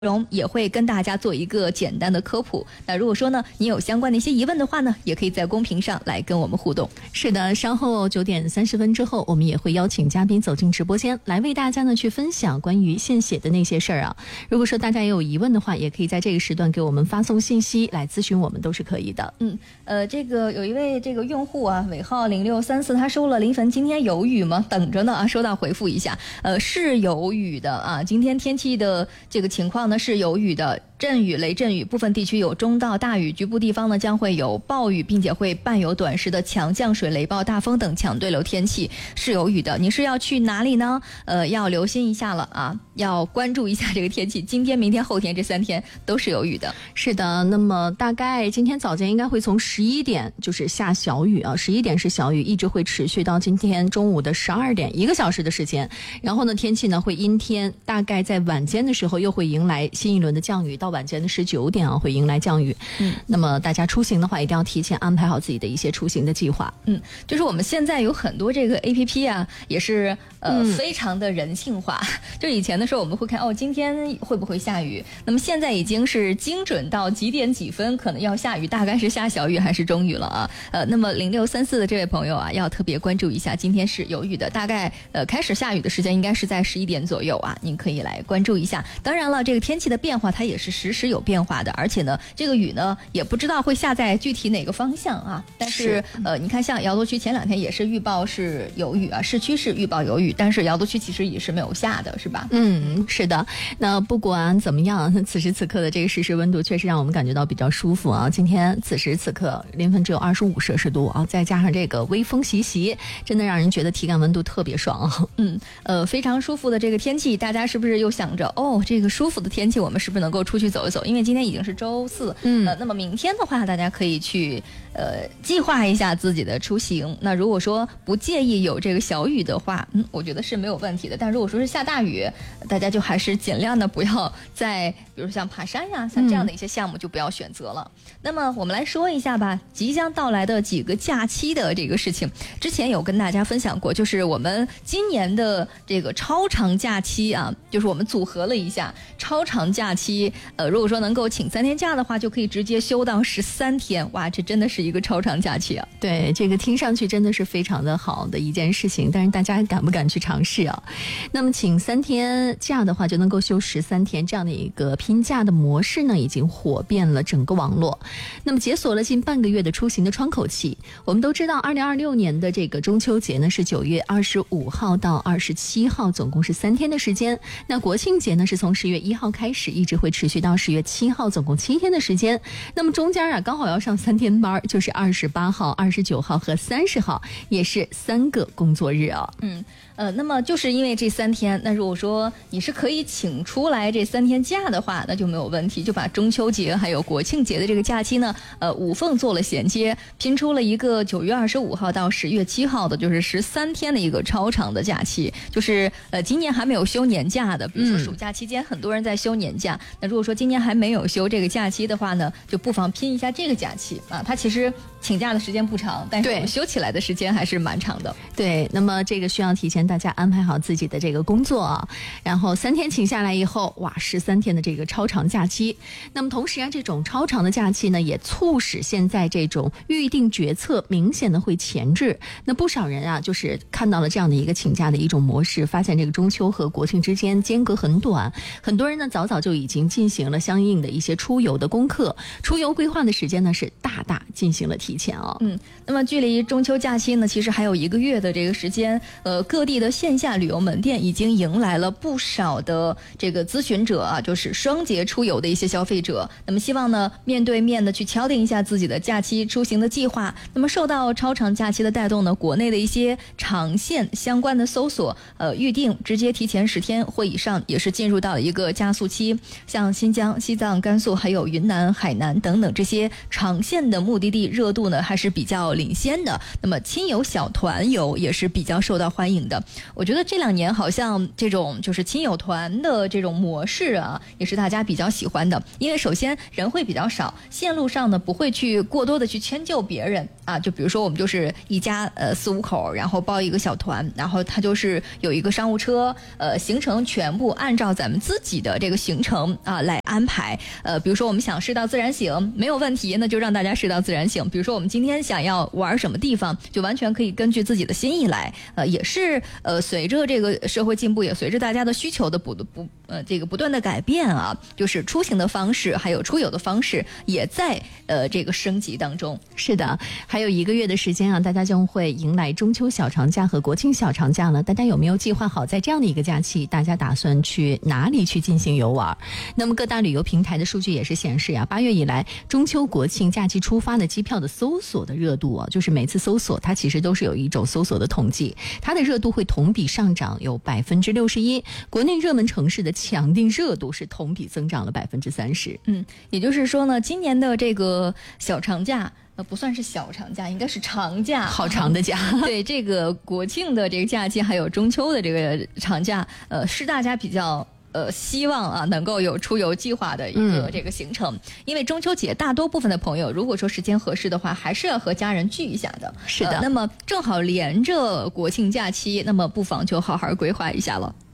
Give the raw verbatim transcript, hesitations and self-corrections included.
容也会跟大家做一个简单的科普。那如果说呢，你有相关的一些疑问的话呢，也可以在公屏上来跟我们互动。 是的，稍后九点三十分之后，我们也会邀请嘉宾走进直播间，来为大家呢去分享关于献血的那些事儿啊。如果说大家也有疑问的话，也可以在这个时段给我们发送信息来咨询我们，都是可以的。 嗯，呃，这个有一位这个用户啊，尾号零六三四，他说了临汾今天有雨吗？等着呢啊，收到回复一下。呃，是有雨的啊，今天天气的这个情况呢是有雨的。阵雨、雷阵雨，部分地区有中到大雨，局部地方呢将会有暴雨，并且会伴有短时的强降水、雷暴、大风等强对流天气，是有雨的。你是要去哪里呢？呃，要留心一下了啊，要关注一下这个天气。今天、明天、后天这三天都是有雨的。 是的，那么大概今天早间应该会从十一点就是下小雨啊，十一点是小雨，一直会持续到今天中午的十二点，一个小时的时间。然后呢，天气呢会阴天，大概在晚间的时候又会迎来新一轮的降雨，到晚间的十九点啊，会迎来降雨。嗯，那么大家出行的话，一定要提前安排好自己的一些出行的计划。 嗯，就是我们现在有很多这个 A P P 啊，也是呃、嗯、非常的人性化。就以前的时候我们会看哦，今天会不会下雨？那么现在已经是精准到几点几分可能要下雨，大概是下小雨还是中雨了啊？呃，那么零六三四的这位朋友啊，要特别关注一下，今天是有雨的，大概呃开始下雨的时间应该是在十一点左右啊，您可以来关注一下。当然了，这个天气的变化它也是时时有变化的，而且呢，这个雨呢也不知道会下在具体哪个方向啊。但是, 是呃，你看像瑶族区前两天也是预报是有雨啊，市区是预报有雨，但是瑶族区其实也是没有下的，是吧？ 嗯，是的。那不管怎么样，此时此刻的这个实时温度确实让我们感觉到比较舒服啊。今天此时此刻临汾只有二十五摄氏度啊，再加上这个微风习习，真的让人觉得体感温度特别爽啊。 嗯，呃，非常舒服的这个天气，大家是不是又想着哦，这个舒服的天气，我们是不是能够出去走一走？因为今天已经是周四，嗯，呃，那么明天的话，大家可以去呃计划一下自己的出行。那如果说不介意有这个小雨的话，嗯，我觉得是没有问题的。但如果说是下大雨，大家就还是尽量的不要在，比如像爬山呀，像这样的一些项目就不要选择了。嗯、那么我们来说一下吧，即将到来的几个假期的这个事情。之前有跟大家分享过，就是我们今年的这个超长假期啊，就是我们组合了一下超长假期，呃，如果说能够请三天假的话，就可以直接休到十三天。哇，这真的是一个超长假期啊！ 对，这个听上去真的是非常的好的一件事情，但是大家敢不敢去尝试啊？那么请三天假的话，就能够休十三天，这样的一个拼假的模式呢，已经火遍了整个网络。那么解锁了近半个月的出行的窗口期。我们都知道，二零二六年的这个中秋节呢是九月二十五号到二十七号，总共是三天的时间。那国庆节呢是从十月一号开始，一直会持续到十月七号，总共七天的时间。那么中间啊，刚好要上三天班，就是二十八号、二十九号和三十号，也是三个工作日啊。 嗯。呃，那么就是因为这三天，那如果说你是可以请出来这三天假的话，那就没有问题，就把中秋节还有国庆节的这个假期呢，呃，无缝做了衔接，拼出了一个九月二十五号到十月七号的，就是十三天的一个超长的假期。就是呃，今年还没有休年假的，比如说暑假期间，很多人在休年假。嗯、那如果说今年还没有休这个假期的话呢，就不妨拼一下这个假期啊。它其实请假的时间不长，但是我们休起来的时间还是蛮长的。 对，那么这个需要提前大家安排好自己的这个工作啊，然后三天请下来以后，哇，十三天的这个超长假期。那么同时啊，这种超长的假期呢，也促使现在这种预定决策明显的会前置。那不少人啊，就是看到了这样的一个请假的一种模式，发现这个中秋和国庆之间间隔很短，很多人呢早早就已经进行了相应的一些出游的功课，出游规划的时间呢是大大进行了提前啊。 嗯，那么距离中秋假期呢，其实还有一个月的这个时间，呃，各地的线下旅游门店已经迎来了不少的这个咨询者啊，就是双节出游的一些消费者。那么希望呢，面对面的去敲定一下自己的假期出行的计划。那么受到超长假期的带动呢，国内的一些长线相关的搜索、呃预定直接提前十天或以上，也是进入到了一个加速期。像新疆、西藏、甘肃，还有云南、海南等等这些长线的目的地热度度呢还是比较领先的。那么亲友小团游也是比较受到欢迎的。我觉得这两年好像这种就是亲友团的这种模式啊，也是大家比较喜欢的。因为首先人会比较少，线路上呢不会去过多的去迁就别人啊。就比如说我们就是一家呃四五口，然后包一个小团，然后它就是有一个商务车，呃行程全部按照咱们自己的这个行程啊来安排。呃，比如说我们想是到自然醒没有问题，那就让大家是到自然醒。比如说我们今天想要玩什么地方，就完全可以根据自己的心意来。呃，也是呃随着这个社会进步，也随着大家的需求的不不呃这个不断的改变啊，就是出行的方式还有出游的方式也在呃这个升级当中。 是的，还有一个月的时间啊，大家将会迎来中秋小长假和国庆小长假了。大家有没有计划好在这样的一个假期，大家打算去哪里去进行游玩？那么各大旅游平台的数据也是显示呀、啊，八月以来中秋国庆假期出发的机票的搜索的热度啊，就是每次搜索它其实都是有一种搜索的统计，它的热度会同比上涨有百分之六十一，国内热门城市的抢订热度是同比增长了百分之三十。 嗯，也就是说呢，今年的这个小长假。呃，不算是小长假，应该是长假， 好长的假。 对，这个国庆的这个假期，还有中秋的这个长假，呃，是大家比较呃希望啊能够有出游计划的一个这个行程。嗯、因为中秋节大多部分的朋友，如果说时间合适的话，还是要和家人聚一下的。 是的， 呃、那么正好连着国庆假期，那么不妨就好好规划一下了。